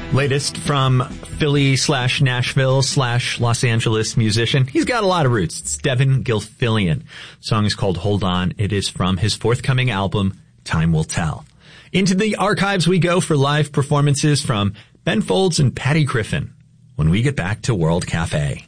Latest from Philly/Nashville/Los Angeles musician. He's got a lot of roots. It's Devin Gilfillian. The song is called Hold On. It is from his forthcoming album, Time Will Tell. Into the archives we go for live performances from Ben Folds and Patty Griffin when we get back to World Cafe.